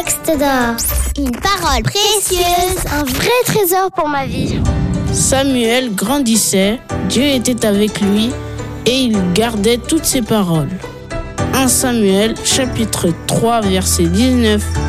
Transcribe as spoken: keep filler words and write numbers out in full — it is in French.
texte d'or. Une parole précieuse, un vrai trésor pour ma vie. Samuel grandissait, Dieu était avec lui et il gardait toutes ses paroles. premier Samuel chapitre trois verset dix-neuf